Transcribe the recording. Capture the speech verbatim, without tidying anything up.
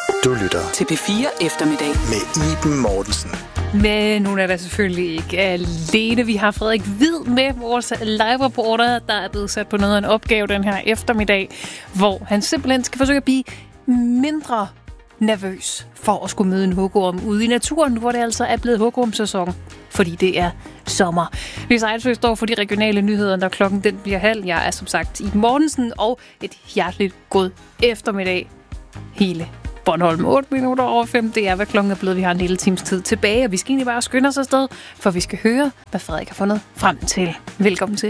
Du lytter til P fire Eftermiddag med Iben Mortensen. Men hun er da selvfølgelig ikke alene. Vi har Frederik Hvid med, vores live-reporter, der er blevet sat på noget af en opgave den her eftermiddag, hvor han simpelthen skal forsøge at blive mindre nervøs for at skulle møde en hugorm ude i naturen, hvor det altså er blevet hugormsæson, fordi det er sommer. Lise Ejlsø står for de regionale nyheder, når klokken den bliver halv. Jeg er som sagt Iben Mortensen, og et hjerteligt god eftermiddag hele Bornholm. otte minutter over fem, det er, hvad klokken er blevet. Vi har en lille times tid tilbage, og vi skal egentlig bare skynde os afsted, for vi skal høre, hvad Frederik har fundet frem til. Velkommen til.